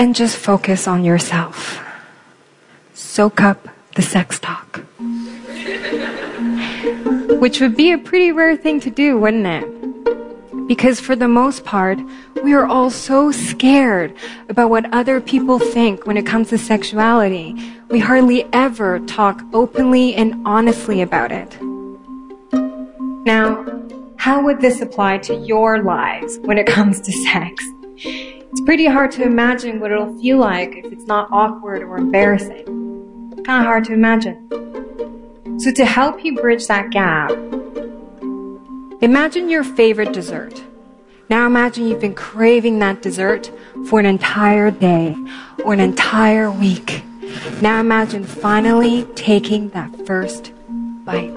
and just focus on yourself. Soak up the sex talk. Which would be a pretty rare thing to do, wouldn't it? Because for the most part, we are all so scared about what other people think when it comes to sexuality. We hardly ever talk openly and honestly about it. Now, how would this apply to your lives when it comes to sex? It's pretty hard to imagine what it'll feel like if it's not awkward or embarrassing. Kind of hard to imagine. So to help you bridge that gap, imagine your favorite dessert. Now imagine you've been craving that dessert for an entire day or an entire week. Now imagine finally taking that first bite.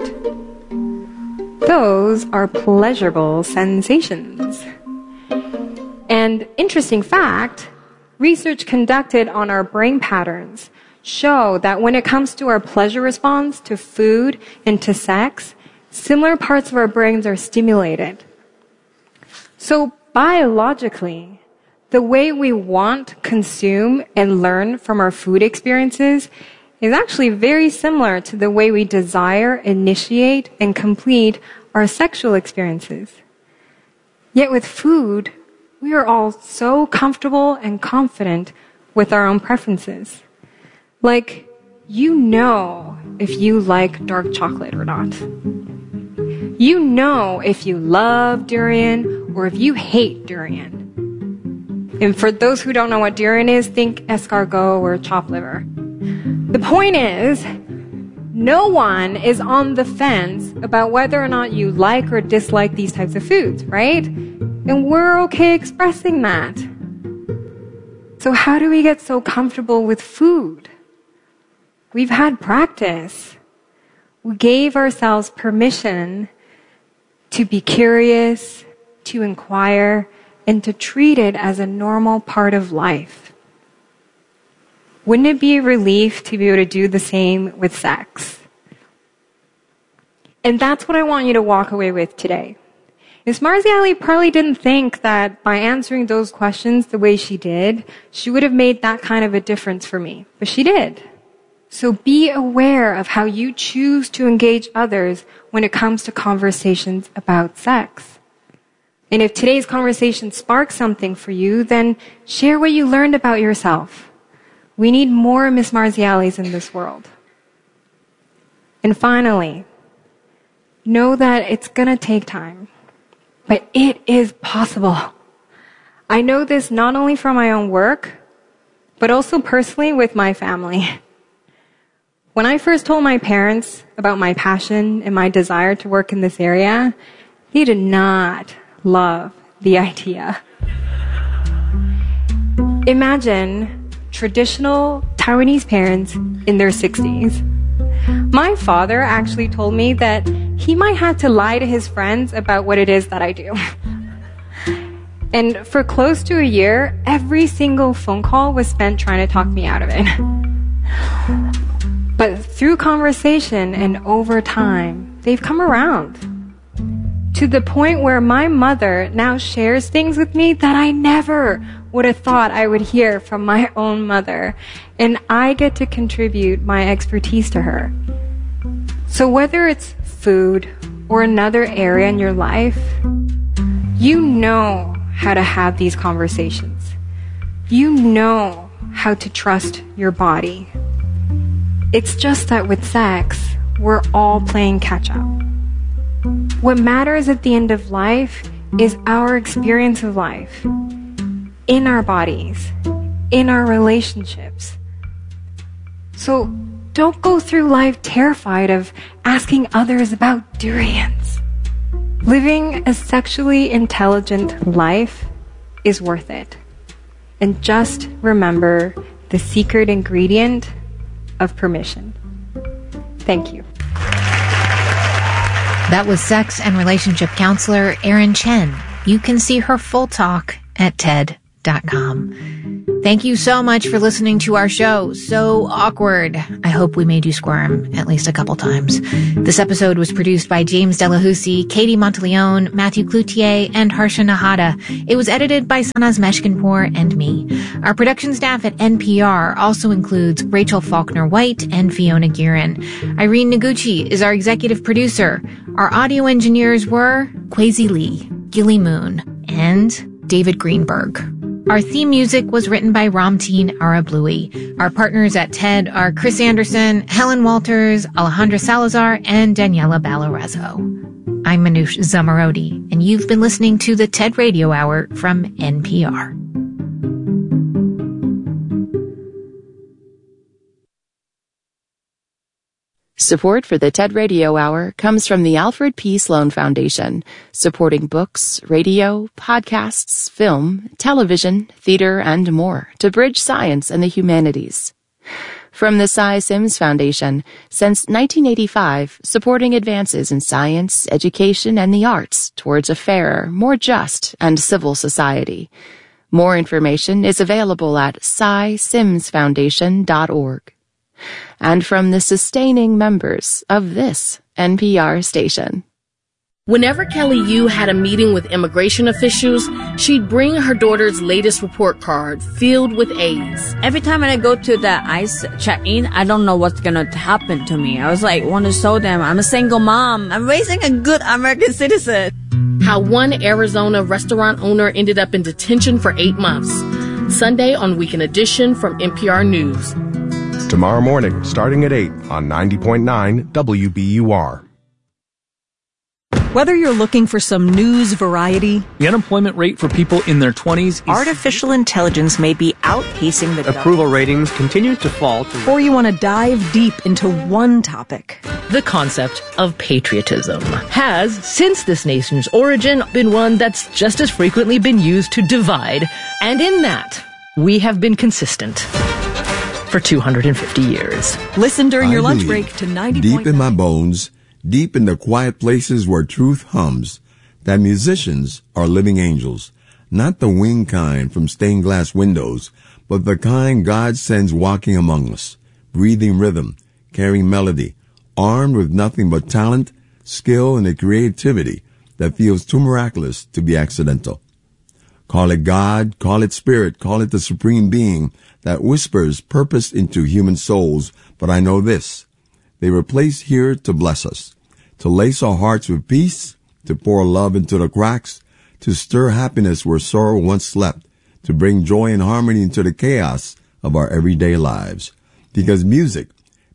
Those are pleasurable sensations. And interesting fact, research conducted on our brain patterns show that when it comes to our pleasure response to food and to sex, similar parts of our brains are stimulated. So biologically, the way we want, consume, and learn from our food experiences is actually very similar to the way we desire, initiate, and complete our sexual experiences. Yet with food, we are all so comfortable and confident with our own preferences. Like, you know if you like dark chocolate or not. You know if you love durian or if you hate durian. And for those who don't know what durian is, think escargot or chopped liver. The point is, no one is on the fence about whether or not you like or dislike these types of foods, right? And we're okay expressing that. So how do we get so comfortable with food? We've had practice. We gave ourselves permission to be curious, to inquire, and to treat it as a normal part of life. Wouldn't it be a relief to be able to do the same with sex? And that's what I want you to walk away with today. Ms. Marziali probably didn't think that by answering those questions the way she did, she would have made that kind of a difference for me. But she did. So be aware of how you choose to engage others when it comes to conversations about sex. And if today's conversation sparks something for you, then share what you learned about yourself. We need more Ms. Marzialis in this world. And finally, know that it's going to take time, but it is possible. I know this not only from my own work, but also personally with my family. When I first told my parents about my passion and my desire to work in this area, they did not love the idea. Imagine traditional Taiwanese parents in their 60s. My father actually told me that he might have to lie to his friends about what it is that I do. And for close to a year, every single phone call was spent trying to talk me out of it. But through conversation and over time, they've come around. To the point where my mother now shares things with me that I never would have thought I would hear from my own mother. And I get to contribute my expertise to her. So whether it's food or another area in your life, you know how to have these conversations. You know how to trust your body. It's just that with sex, we're all playing catch up. What matters at the end of life is our experience of life in our bodies, in our relationships. So don't go through life terrified of asking others about durians. Living a sexually intelligent life is worth it. And just remember the secret ingredient of permission. Thank you. That was sex and relationship counselor Erin Chen. You can see her full talk at TED NPR.com. Thank you so much for listening to our show. So awkward. I hope we made you squirm at least a couple times. This episode was produced by James Delahousie, Katie Monteleone, Matthew Cloutier, and Harsha Nahata. It was edited by Sanaz Meshkinpour and me. Our production staff at NPR also includes Rachel Faulkner-White and Fiona Guerin. Irene Noguchi is our executive producer. Our audio engineers were Kwesi Lee, Gilly Moon, and David Greenberg. Our theme music was written by Ramteen Arablouei. Our partners at TED are Chris Anderson, Helen Walters, Alejandra Salazar, and Daniela Balarezo. I'm Manoush Zomorodi, and you've been listening to the TED Radio Hour from NPR. Support for the TED Radio Hour comes from the Alfred P. Sloan Foundation, supporting books, radio, podcasts, film, television, theater, and more to bridge science and the humanities. From the Cy Sims Foundation, since 1985, supporting advances in science, education, and the arts towards a fairer, more just, and civil society. More information is available at cysimsfoundation.org. And from the sustaining members of this NPR station. Whenever Kelly Yu had a meeting with immigration officials, she'd bring her daughter's latest report card filled with A's. Every time when I go to the ICE check-in, I don't know what's gonna happen to me. I was like, want to show them I'm a single mom. I'm raising a good American citizen. How one Arizona restaurant owner ended up in detention for 8 months. Sunday on Weekend Edition from NPR News. Tomorrow morning, starting at 8 on 90.9 WBUR. Whether you're looking for some news variety, the unemployment rate for people in their 20s is... Artificial intelligence may be outpacing the... Approval ratings continue to fall. Or you want to dive deep into one topic. The concept of patriotism has, since this nation's origin, been one that's just as frequently been used to divide. And in that, we have been consistent for 250 years. Listen during your lunch break to 90. Deep in my bones, deep in the quiet places where truth hums, that musicians are living angels, not the winged kind from stained glass windows, but the kind God sends walking among us, breathing rhythm, carrying melody, armed with nothing but talent, skill, and a creativity that feels too miraculous to be accidental. Call it God, call it spirit, call it the supreme being that whispers purpose into human souls, but I know this. They were placed here to bless us, to lace our hearts with peace, to pour love into the cracks, to stir happiness where sorrow once slept, to bring joy and harmony into the chaos of our everyday lives. Because music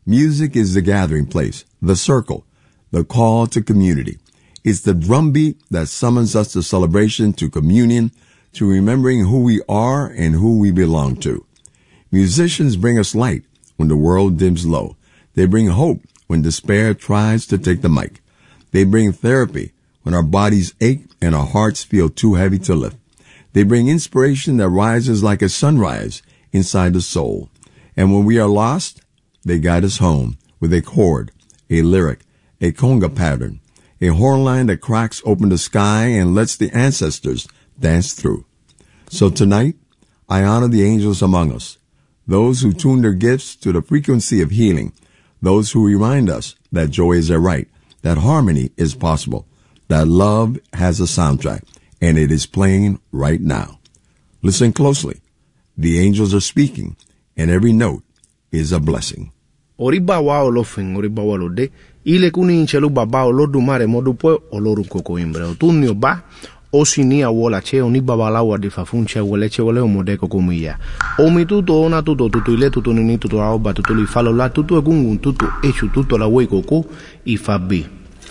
is the gathering place, the circle, the call to community. It's the drumbeat that summons us to celebration, to communion, to remembering who we are and who we belong to. Musicians bring us light when the world dims low. They bring hope when despair tries to take the mic. They bring therapy when our bodies ache and our hearts feel too heavy to lift. They bring inspiration that rises like a sunrise inside the soul. And when we are lost, they guide us home with a chord, a lyric, a conga pattern, a horn line that cracks open the sky and lets the ancestors dance through. So tonight, I honor the angels among us, those who tune their gifts to the frequency of healing, those who remind us that joy is a right, that harmony is possible, that love has a soundtrack, and it is playing right now. Listen closely. The angels are speaking, and every note is a blessing. Oriba wa olofin, oriba wa lode, ile kuni inchelu baba olodu mare modupwe oloru koko imbre. Otunio ba, osinia wola che oni babalawa di fafunche weleche wale omodeko kumia. Omi tuto ona tuto ile tuto nini tuto aoba tuto li falo la tuto egungun tuto echu tuto la wei koko ifabi.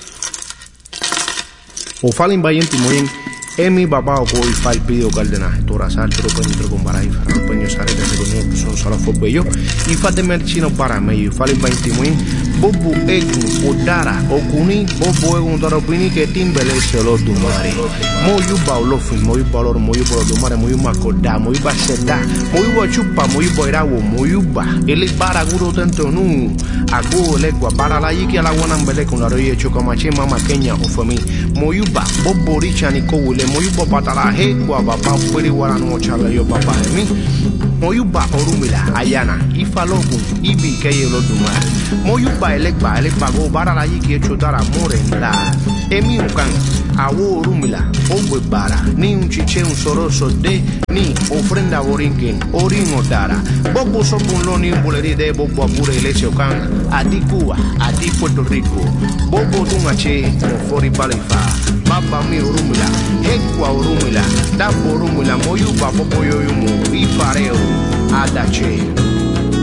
O falin bayenti moyen emi baba ko ifal pido caldena tora sal tropo nitro con barai farò pegno sare de secondo sono solo fobo yo ifate mercino para meglio falin bayenti moyen bobu egun odara okuni bobo egun dara bini ke timbele se lo dumare mo yuba olofin mo yuba lor mo yuba dumare mo yuba koda mo yuba seda mo yuba chupa mo yuba irawo mo yuba ele para guro tanto nu ago legua para la yiki ala wana mbele con la roye choko mache mama Kenya o fami mo yuba bobo richa ni ko wule moyuba batala he kwa baba pwede wala no chala yo baba mi moyuba orumila ayana ifalogu ibi keye loduma moyuba elekba go barala yiki chudara morenda emi ukan awo orumila ogwe bara ni un chiche un soroso de ni ofrenda borinken oringo dara bobo sopun lo ni buleri de bobo apure leche ukan adi Cuba adi Puerto Rico bobo tungache mo fori balifa baba mi orumila hekwa orumila dabo orumila moyuba bobo yoyumu ifareo adache